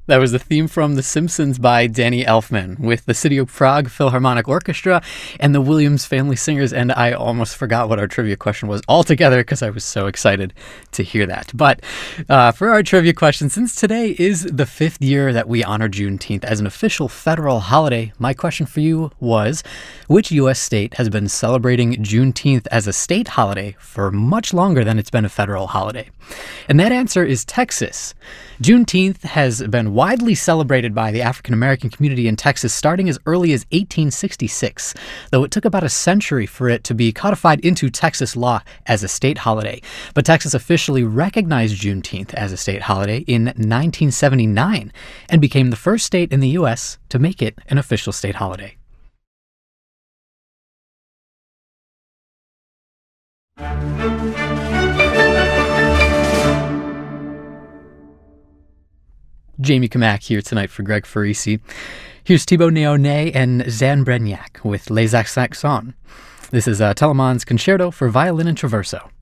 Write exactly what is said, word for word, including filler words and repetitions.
That was the theme from The Simpsons by Danny Elfman with the City of Prague Philharmonic Orchestra and the Williams Family Singers. And I almost forgot what our trivia question was altogether because I was so excited to hear that. But uh, for our trivia question, since today is the fifth year that we honor Juneteenth as an official federal holiday, my question for you was, which U S state has been celebrating Juneteenth as a state holiday for much longer than it's been a federal holiday? And that answer is Texas. Juneteenth has been widely celebrated by the African American community in Texas starting as early as eighteen sixty-six, though it took about a century for it to be codified into Texas law as a state holiday. But Texas officially recognized Juneteenth as a state holiday in nineteen seventy-nine and became the first state in the U S to make it an official state holiday. Jamie Kamak here tonight for Greg Farisi. Here's Thibaut Néoné and Zan Brignac with Les Saxons. This is uh, Telemann's Concerto for Violin and Traverso.